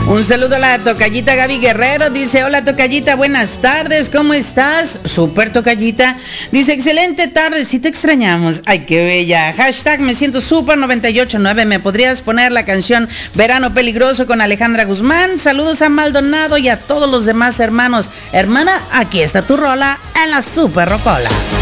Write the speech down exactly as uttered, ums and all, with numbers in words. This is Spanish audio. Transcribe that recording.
Un saludo a la tocallita Gaby Guerrero, dice, hola tocallita, buenas tardes, ¿cómo estás? Súper tocallita, dice, excelente tarde, sí te extrañamos, ay qué bella, hashtag me siento súper noventa y ocho nueve, ¿me podrías poner la canción Verano Peligroso con Alejandra Guzmán? Saludos a Maldonado y a todos los demás hermanos. Hermana, aquí está tu rola en la Super Rocola.